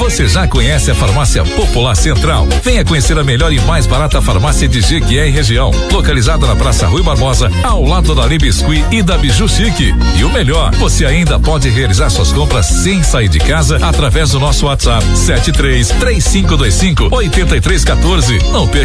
Você já conhece a Farmácia Popular Central? Venha conhecer a melhor e mais barata farmácia de Jequié e região, localizada na Praça Rui Barbosa, ao lado da Libiscuit e da Biju Chique. E o melhor, você ainda pode realizar suas compras sem sair de casa através do nosso WhatsApp 7335258314. Não perca